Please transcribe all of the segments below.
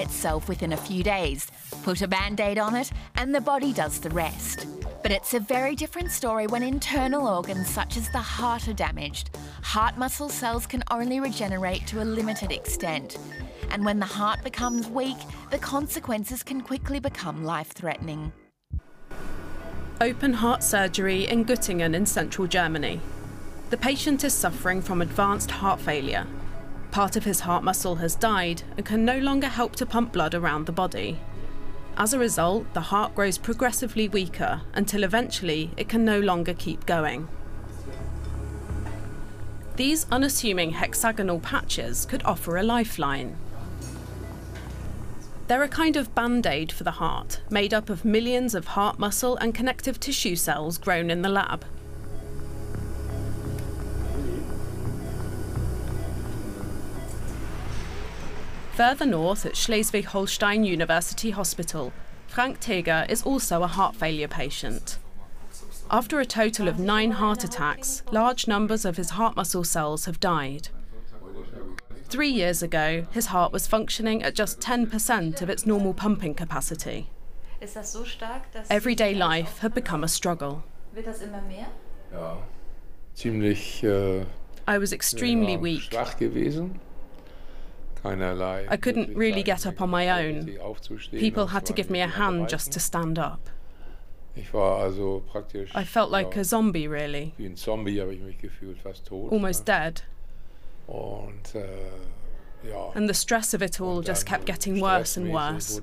itself within a few days. Put a Band-Aid on it and the body does the rest. But it's a very different story when internal organs such as the heart are damaged. Heart muscle cells can only regenerate to a limited extent. And when the heart becomes weak, the consequences can quickly become life-threatening. Open heart surgery in Göttingen in central Germany. The patient is suffering from advanced heart failure. Part of his heart muscle has died and can no longer help to pump blood around the body. As a result, the heart grows progressively weaker until eventually it can no longer keep going. These unassuming hexagonal patches could offer a lifeline. They're a kind of band-aid for the heart, made up of millions of heart muscle and connective tissue cells grown in the lab. Further north at Schleswig-Holstein University Hospital, Frank Teger is also a heart failure patient. After a total of 9 heart attacks, large numbers of his heart muscle cells have died. 3 years ago, his heart was functioning at just 10% of its normal pumping capacity. Everyday life had become a struggle. I was extremely weak. I couldn't really get up on my own. People had to give me a hand just to stand up. I felt like a zombie, really. Almost dead. And the stress of it all just kept getting worse and worse.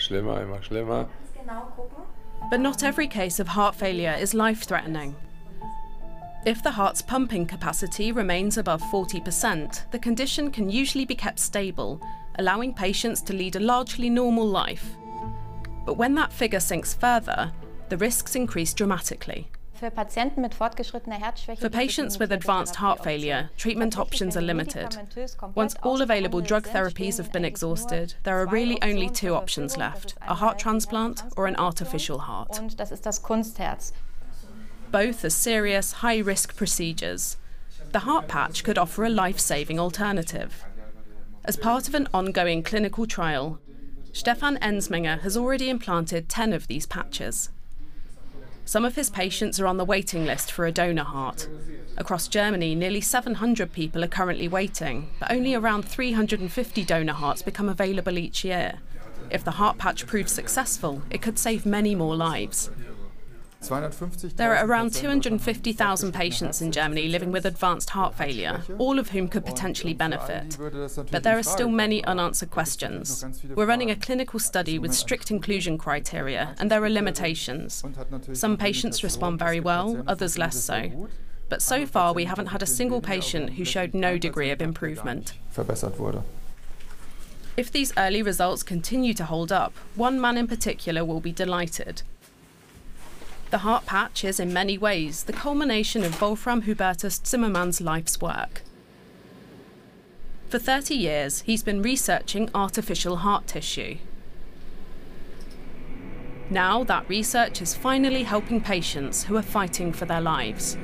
But not every case of heart failure is life-threatening. If the heart's pumping capacity remains above 40%, the condition can usually be kept stable, allowing patients to lead a largely normal life. But when that figure sinks further, the risks increase dramatically. For patients with advanced heart failure, treatment options are limited. Once all available drug therapies have been exhausted, there are really only 2 options left: a heart transplant or an artificial heart. Both are serious, high-risk procedures. The heart patch could offer a life-saving alternative. As part of an ongoing clinical trial, Stefan Ensminger has already implanted 10 of these patches. Some of his patients are on the waiting list for a donor heart. Across Germany, nearly 700 people are currently waiting, but only around 350 donor hearts become available each year. If the heart patch proves successful, it could save many more lives. There are around 250,000 patients in Germany living with advanced heart failure, all of whom could potentially benefit. But there are still many unanswered questions. We're running a clinical study with strict inclusion criteria, and there are limitations. Some patients respond very well, others less so. But so far, we haven't had a single patient who showed no degree of improvement. If these early results continue to hold up, one man in particular will be delighted. The heart patch is in many ways the culmination of Wolfram Hubertus Zimmermann's life's work. For 30 years, he's been researching artificial heart tissue. Now that research is finally helping patients who are fighting for their lives.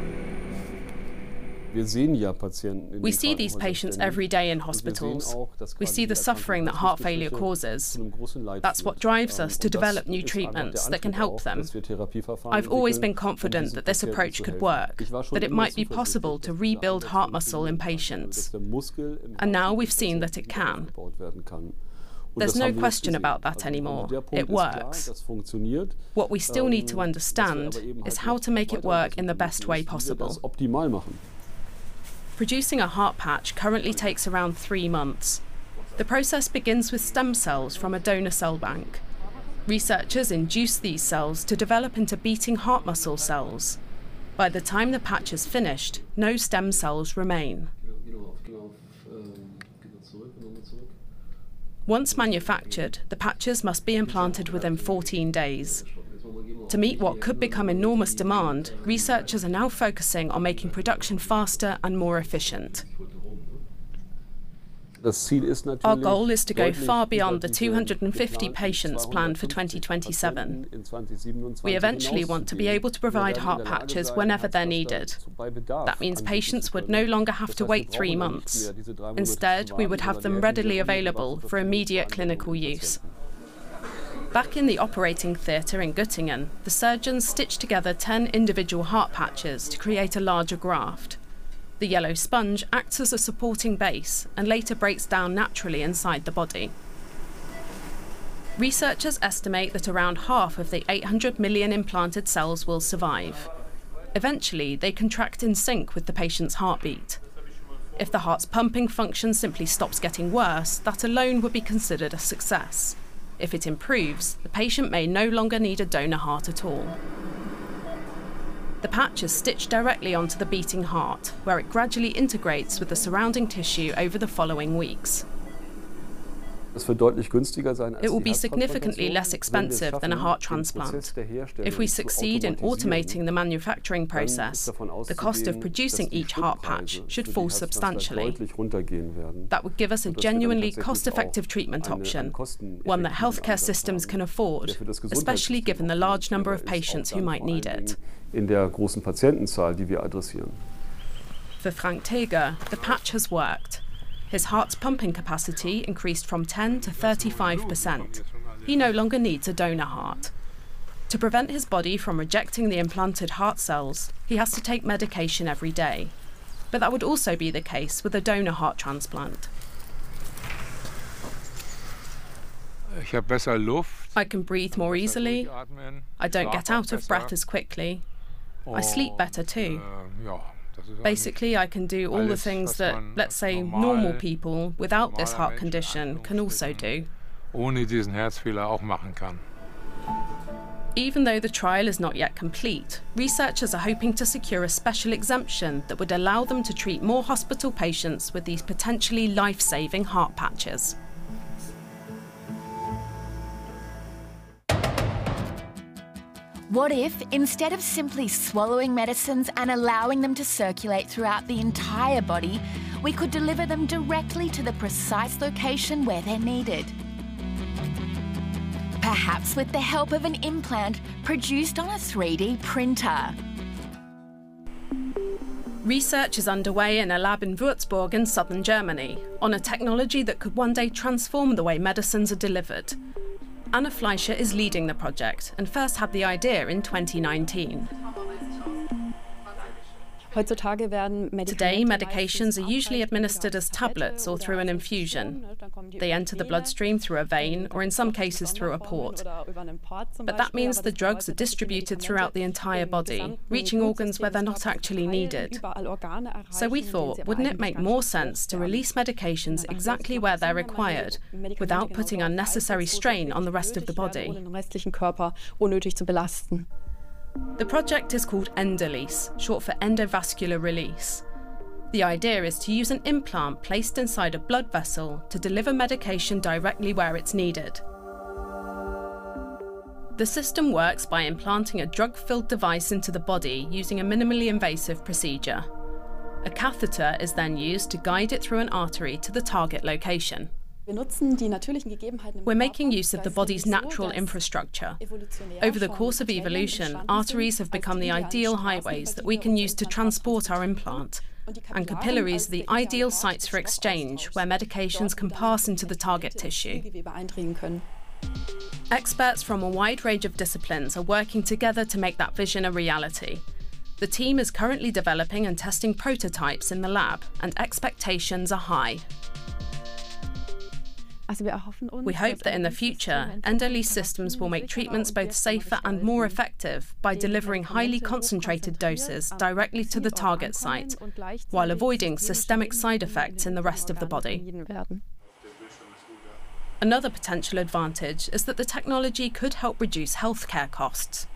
We see these patients every day in hospitals. We see the suffering that heart failure causes. That's what drives us to develop new treatments that can help them. I've always been confident that this approach could work, that it might be possible to rebuild heart muscle in patients. And now we've seen that it can. There's no question about that anymore. It works. What we still need to understand is how to make it work in the best way possible. Producing a heart patch currently takes around 3 months. The process begins with stem cells from a donor cell bank. Researchers induce these cells to develop into beating heart muscle cells. By the time the patch is finished, no stem cells remain. Once manufactured, the patches must be implanted within 14 days. To meet what could become enormous demand, researchers are now focusing on making production faster and more efficient. Our goal is to go far beyond the 250 patients planned for 2027. We eventually want to be able to provide heart patches whenever they're needed. That means patients would no longer have to wait 3 months. Instead, we would have them readily available for immediate clinical use. Back in the operating theatre in Göttingen, the surgeons stitched together 10 individual heart patches to create a larger graft. The yellow sponge acts as a supporting base and later breaks down naturally inside the body. Researchers estimate that around half of the 800 million implanted cells will survive. Eventually, they contract in sync with the patient's heartbeat. If the heart's pumping function simply stops getting worse, that alone would be considered a success. If it improves, the patient may no longer need a donor heart at all. The patch is stitched directly onto the beating heart, where it gradually integrates with the surrounding tissue over the following weeks. It will be significantly less expensive than a heart transplant. If we succeed in automating the manufacturing process, the cost of producing each heart patch should fall substantially. That would give us a genuinely cost-effective treatment option, one that healthcare systems can afford, especially given the large number of patients who might need it. For Frank Teger, the patch has worked. His heart's pumping capacity increased from 10 to 35%. He no longer needs a donor heart. To prevent his body from rejecting the implanted heart cells, he has to take medication every day. But that would also be the case with a donor heart transplant. I can breathe more easily. I don't get out of breath as quickly. I sleep better too. Basically, I can do all the things that, let's say, normal people without this heart condition can also do. Even though the trial is not yet complete, researchers are hoping to secure a special exemption that would allow them to treat more hospital patients with these potentially life-saving heart patches. What if, instead of simply swallowing medicines and allowing them to circulate throughout the entire body, we could deliver them directly to the precise location where they're needed? Perhaps with the help of an implant produced on a 3D printer. Research is underway in a lab in Würzburg in southern Germany on a technology that could one day transform the way medicines are delivered. Anna Fleischer is leading the project and first had the idea in 2019. Today, medications are usually administered as tablets or through an infusion. They enter the bloodstream through a vein or in some cases through a port. But that means the drugs are distributed throughout the entire body, reaching organs where they're not actually needed. So we thought, wouldn't it make more sense to release medications exactly where they're required, without putting unnecessary strain on the rest of the body? The project is called Endolise, short for endovascular release. The idea is to use an implant placed inside a blood vessel to deliver medication directly where it's needed. The system works by implanting a drug-filled device into the body using a minimally invasive procedure. A catheter is then used to guide it through an artery to the target location. We're making use of the body's natural infrastructure. Over the course of evolution, arteries have become the ideal highways that we can use to transport our implant, and capillaries are the ideal sites for exchange where medications can pass into the target tissue. Experts from a wide range of disciplines are working together to make that vision a reality. The team is currently developing and testing prototypes in the lab, and expectations are high. We hope that in the future, Endolise systems will make treatments both safer and more effective by delivering highly concentrated doses directly to the target site, while avoiding systemic side effects in the rest of the body. Another potential advantage is that the technology could help reduce healthcare costs.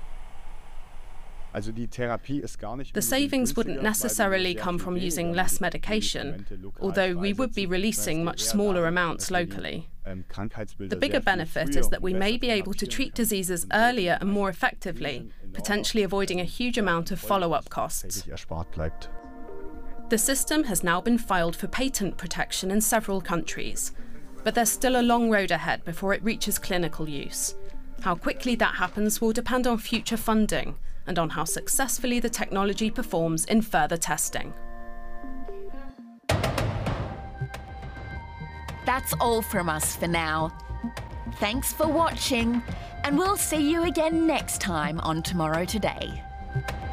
The savings wouldn't necessarily come from using less medication, although we would be releasing much smaller amounts locally. The bigger benefit is that we may be able to treat diseases earlier and more effectively, potentially avoiding a huge amount of follow-up costs. The system has now been filed for patent protection in several countries, but there's still a long road ahead before it reaches clinical use. How quickly that happens will depend on future funding and on how successfully the technology performs in further testing. That's all from us for now. Thanks for watching, and we'll see you again next time on Tomorrow Today.